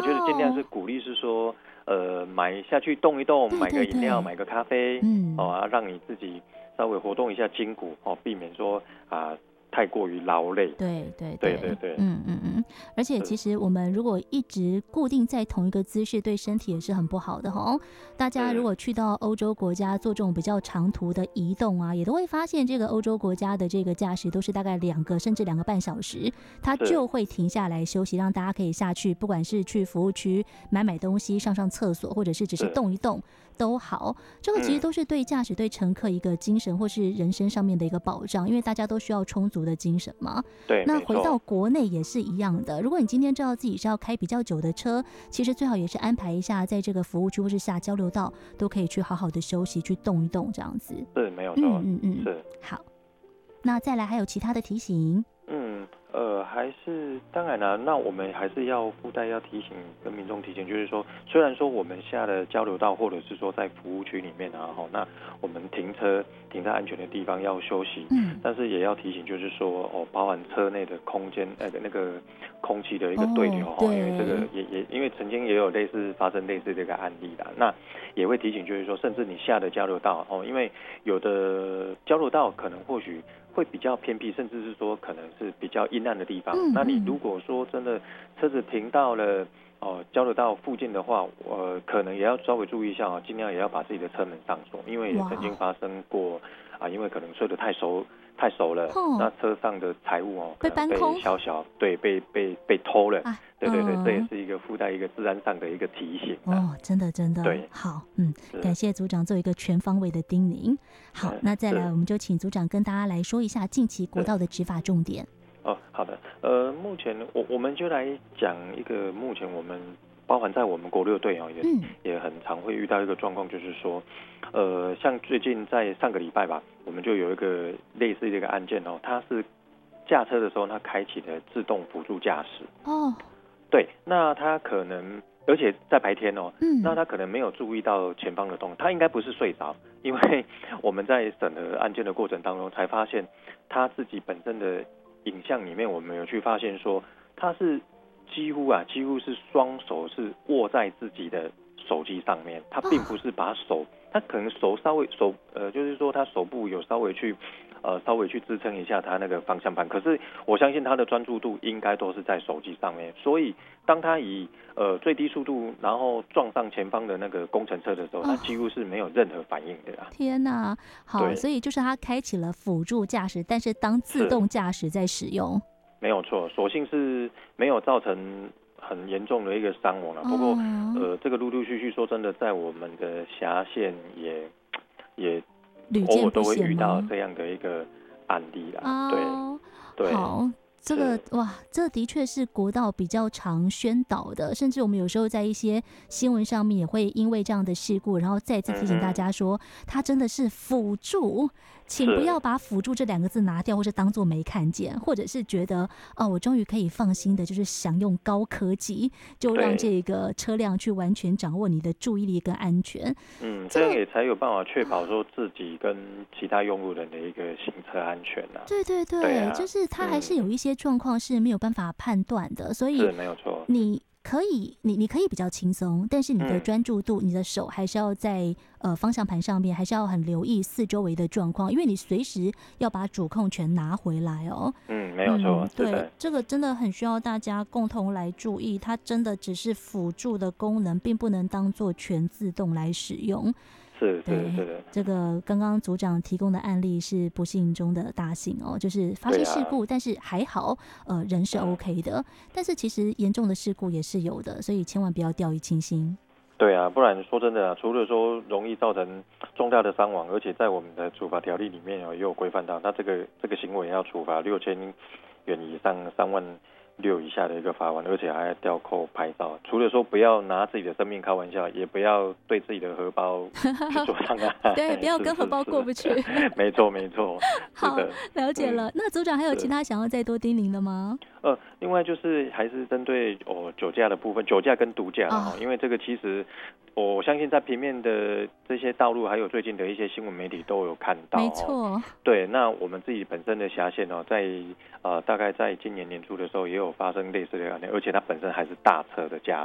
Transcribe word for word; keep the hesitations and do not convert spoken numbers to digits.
就是尽量是鼓励是说，呃，买下去动一动， 对对买个饮料， 对买个咖啡， 嗯哦啊，让你自己稍微活动一下筋骨，哦，避免说啊太过于劳累。 对对对对对， 嗯嗯嗯，而且其实我们如果一直固定在同一个姿势，对身体也是很不好的哈。大家如果去到欧洲国家做这种比较长途的移动啊，也都会发现这个欧洲国家的这个驾驶都是大概两个甚至两个半小时，它就会停下来休息，让大家可以下去，不管是去服务区买买东西、上上厕所，或者是只是动一动都好。这个其实都是对驾驶、对乘客一个精神或是人身上面的一个保障，因为大家都需要充足的精神嘛。 对， 那回到国内也是一样的，如果你今天知道自己是要开比较久的车，其实最好也是安排一下，在这个服务区或是下交流道，都可以去好好的休息，去动一动这样子。 是没有错， 嗯嗯嗯， 是好。那再来还有其他的提醒？ 嗯，呃，还是当然了，那我们还是要附带要提醒跟民众提醒，就是说，虽然说我们下了交流道或者是说在服务区里面啊，哈，那我们停车停在安全的地方要休息，嗯，但是也要提醒，就是说哦，包含车内的空间呃那个空气的一个对流，哦，因为这个也也因为曾经也有类似发生类似这个案例啦，那也会提醒，就是说，甚至你下的交流道哦，因为有的交流道可能或许会比较偏僻，甚至是说可能是比较阴暗的地方。嗯、那你如果说真的车子停到了哦交流道附近的话，呃，可能也要稍微注意一下哦，尽量也要把自己的车门上锁，因为也曾经发生过啊，因为可能睡得太熟太熟了，哦、那车上的财物哦可能被小小对被被被偷了。啊对对对，嗯、这也是一个附带一个治安上的一个提醒哦，真的真的对，好，嗯，感谢组长做一个全方位的叮咛。好，那再来我们就请组长跟大家来说一下近期国道的执法重点。 哦，好的，呃，目前我我们就来讲一个目前我们包含在我们国六队哦，也、嗯、也很常会遇到一个状况，就是说，呃，像最近在上个礼拜吧，我们就有一个类似的一个案件哦，它是驾车的时候，它开启了自动辅助驾驶哦。对，那他可能，而且在白天哦，嗯，那他可能没有注意到前方的动作，他应该不是睡着，因为我们在审核案件的过程当中才发现，他自己本身的影像里面，我们有去发现说，他是几乎啊，几乎是双手是握在自己的手机上面，他并不是把手，他可能手稍微手呃，就是说他手部有稍微去。呃，稍微去支撑一下他那个方向盘，可是我相信他的专注度应该都是在手机上面，所以当他以呃最低速度然后撞上前方的那个工程车的时候，他几乎是没有任何反应的啦。 天哪，好，所以就是他开启了辅助驾驶，但是当自动驾驶在使用， 没有错，所幸是没有造成很严重的一个伤亡了。不过、哦、呃，这个陆陆续续说真的，在我们的辖县也也。偶尔都会遇到这样的一个案例啦，哦、对，对， 好，这个哇，这的确是国道比较常宣导的，甚至我们有时候在一些新闻上面也会因为这样的事故，然后再次提醒大家说，嗯、它真的是辅助，请不要把辅助这两个字拿掉，或是当作没看见，或者是觉得哦，我终于可以放心的，就是享用高科技，就让这个车辆去完全掌握你的注意力跟安全。 嗯，这样也才有办法确保说自己跟其他用路人的一个行车安全啊。 对对 对, 对、啊，就是它还是有一些状况是没有办法判断的，嗯、所以是没有错。 你可以，你你可以比较轻松，但是你的专注度，嗯、你的手还是要在呃方向盘上面，还是要很留意四周围的状况，因为你随时要把主控权拿回来哦。 嗯，没有错。嗯、 对，这个真的很需要大家共同来注意，它真的只是辅助的功能，并不能当做全自动来使用。 是是是的， 这个刚刚组长提供的案例是不幸中的大幸哦，就是发生事故，啊、但是还好，呃，人是 OK 的，嗯、但是其实严重的事故也是有的，所以千万不要掉以轻心。 对啊，不然说真的啊，除了说容易造成重大的伤亡，而且在我们的处罚条例里面也有规范到，那这个这个行为要处罚六千元以上三万六以下的一个罚款，而且还要吊扣牌照。除了说不要拿自己的生命开玩笑，也不要对自己的荷包去做伤害。 对，不要跟荷包过不去。 没错，没错。 好，了解了。嗯、那组长还有其他想要再多叮咛的吗？ 呃，另外就是还是针对哦酒驾的部分，酒驾跟毒驾啊、哦，因为这个其实我相信在平面的这些道路，还有最近的一些新闻媒体都有看到、哦。 没错。 对，那我们自己本身的辖县哦，在呃大概在今年年初的时候也有发生类似的案件，而且它本身还是大车的驾